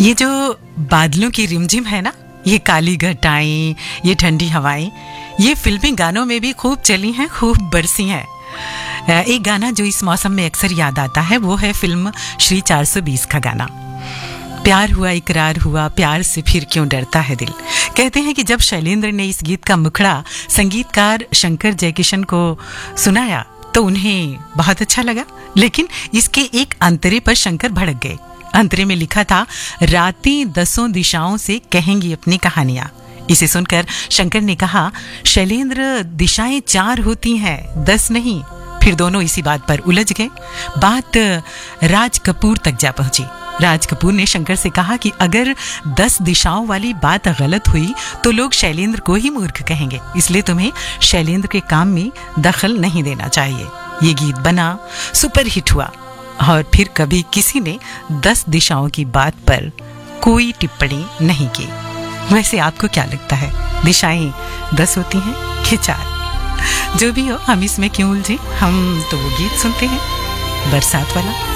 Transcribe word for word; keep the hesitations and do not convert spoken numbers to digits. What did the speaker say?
ये जो बादलों की रिमझिम है ना, ये काली घटाएं, ये ठंडी हवाएं, ये फिल्मी गानों में भी खूब चली हैं, खूब बरसी हैं। एक गाना जो इस मौसम में अक्सर याद आता है वो है फिल्म श्री चार सौ बीस का गाना, प्यार हुआ इकरार हुआ, प्यार से फिर क्यों डरता है दिल। कहते हैं कि जब शैलेंद्र ने इस गीत का मुखड़ा संगीतकार शंकर जयकिशन को सुनाया तो उन्हें बहुत अच्छा लगा, लेकिन इसके एक अंतरे पर शंकर भड़क गए। अंतरे में लिखा था, रातें दसों दिशाओं से कहेंगी अपनी कहानियां। इसे सुनकर शंकर ने कहा, शैलेंद्र दिशाएं चार होती हैं, दस नहीं। फिर दोनों इसी बात पर उलझ गए। बात राज कपूर तक जा पहुंची। राज कपूर ने शंकर से कहा कि अगर दस दिशाओं वाली बात गलत हुई तो लोग शैलेंद्र को ही मूर्ख कहेंगे, इसलिए तुम्हें शैलेंद्र के काम में दखल नहीं देना चाहिए। ये गीत बना, सुपर हिट हुआ और फिर कभी किसी ने दस दिशाओं की बात पर कोई टिप्पणी नहीं की। वैसे आपको क्या लगता है, दिशाएं दस होती हैं कि चार? जो भी हो, हम इसमें क्यों उलझे, हम तो वो गीत सुनते हैं, बरसात वाला।